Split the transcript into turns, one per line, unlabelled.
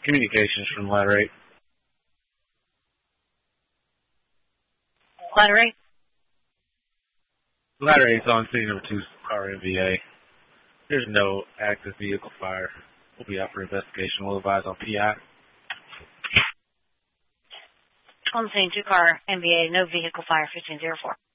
Communications from Ladder 8.
Ladder 8?
Ladder 8's on scene number 2 car MVA. There's no active vehicle fire. We'll be out for investigation. We'll advise on PI.
On scene 2 car MVA, no vehicle fire, 1504.